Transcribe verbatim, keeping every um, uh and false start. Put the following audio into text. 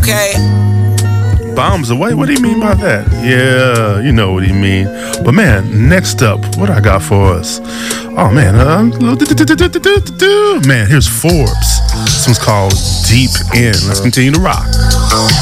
okay? Bombs away? What do you mean by that? Yeah, you know what he mean. But man, next up, what I got for us? Oh man, uh, man, here's Forbes. This one's called Deep In. Let's continue to rock.